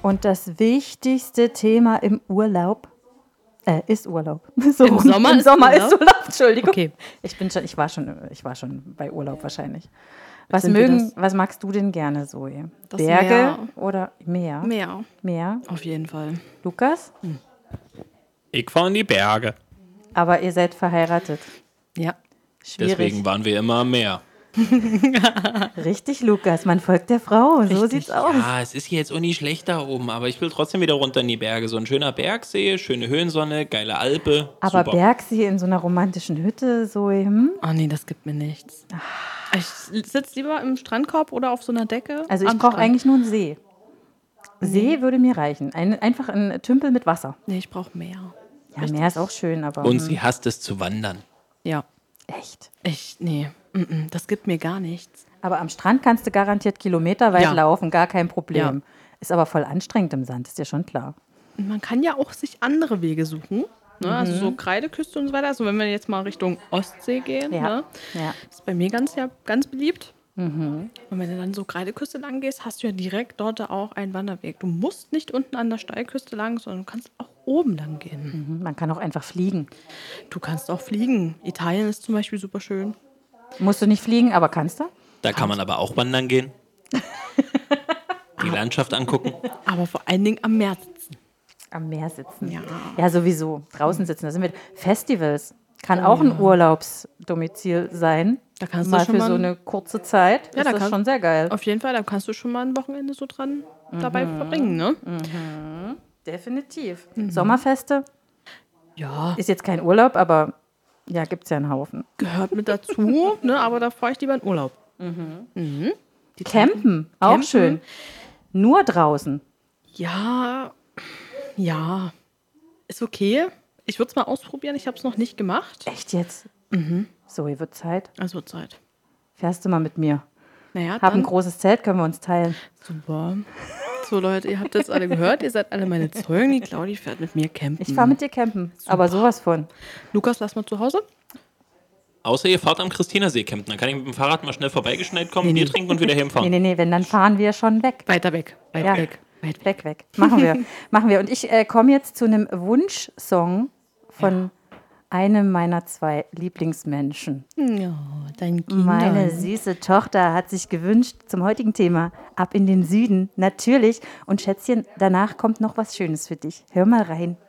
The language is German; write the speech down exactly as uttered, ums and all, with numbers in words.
Und das wichtigste Thema im Urlaub äh, ist Urlaub. So, Im Sommer, Im ist, Sommer Urlaub? ist Urlaub. Entschuldigung. Okay. Ich bin schon, ich war schon, ich war schon bei Urlaub wahrscheinlich. Was Sind wir mögen, das? was magst du denn gerne, Zoe? Das Berge Meer. oder Meer? Meer. Meer. Auf jeden Fall. Lukas? Ich fahre in die Berge. Aber ihr seid verheiratet. Ja. Schwierig. Deswegen waren wir immer am Meer. Richtig, Lukas. Man folgt der Frau. So Richtig. sieht's aus. Ja, es ist hier jetzt auch nicht schlecht da oben, aber ich will trotzdem wieder runter in die Berge. So ein schöner Bergsee, schöne Höhensonne, geile Alpe. Aber super. Bergsee in so einer romantischen Hütte, so, hm? Oh nee, das gibt mir nichts. Ich sitze lieber im Strandkorb oder auf so einer Decke. Also ich am brauche Strand. eigentlich nur einen See. See würde mir reichen. Ein, einfach ein Tümpel mit Wasser. Nee, ich brauche Meer. Ja, Meer ist auch schön, aber Und hm, sie hasst es zu wandern. Ja. echt. Ich, nee. Mm-mm, das gibt mir gar nichts. Aber am Strand kannst du garantiert kilometerweit Ja. laufen, gar kein Problem. Ja. Ist aber voll anstrengend im Sand, ist dir schon klar. Und man kann ja auch sich andere Wege suchen. Ne? Also so Kreideküste und so weiter. Also wenn wir jetzt mal Richtung Ostsee gehen, Ja. ne? Ja. ist bei mir ganz, ja, ganz beliebt. Und wenn du dann so Kreideküste lang gehst, hast du ja direkt dort auch einen Wanderweg. Du musst nicht unten an der Steilküste lang, sondern du kannst auch oben lang gehen. Mhm, man kann auch einfach fliegen. Du kannst auch fliegen. Italien ist zum Beispiel super schön. Musst du nicht fliegen, aber kannst du? Da kann man aber auch wandern gehen. Die Landschaft angucken. Aber vor allen Dingen am Meer sitzen. Am Meer sitzen. Ja. Ja, sowieso. Draußen sitzen. Da sind wir. Festivals kann auch ein Urlaubsdomizil sein. Da kannst mal du schon für mal so eine kurze Zeit. Ja, ist da das kann- schon sehr geil. Auf jeden Fall, da kannst du schon mal ein Wochenende so dran dabei verbringen, ne? Definitiv. Sommerfeste Ja, ist jetzt kein Urlaub, aber ja, gibt es ja einen Haufen. gehört mit dazu, ne? Aber da fahre ich lieber in Urlaub. Die Campen, auch Campen. schön. Nur draußen. Ja, ja, ist okay. Ich würde es mal ausprobieren, ich habe es noch nicht gemacht. Echt jetzt? So, hier wird Zeit. Also Zeit. Fährst du mal mit mir? Naja, Hab ein dann, großes Zelt, können wir uns teilen. super. So Leute, ihr habt das alle gehört, ihr seid alle meine Zeugen. Die Claudi fährt mit mir campen. Ich fahre mit dir campen, aber sowas von. Lukas, lass mal zu Hause. Außer ihr fahrt am Christinersee campen. Dann kann ich mit dem Fahrrad mal schnell vorbeigeschneit kommen, Nee, Bier nee. trinken und wieder Nee, heimfahren. nee, nee, wenn, dann fahren wir schon weg. Weiter weg, weit Ja. weg, weit weg. Weg, weg. Machen wir. Machen wir. Und ich äh, komme jetzt zu einem Wunschsong von einem meiner zwei Lieblingsmenschen. Ja, dein Kind. Meine süße Tochter hat sich gewünscht zum heutigen Thema Ab in den Süden. Natürlich. Und Schätzchen, danach kommt noch was Schönes für dich. Hör mal rein.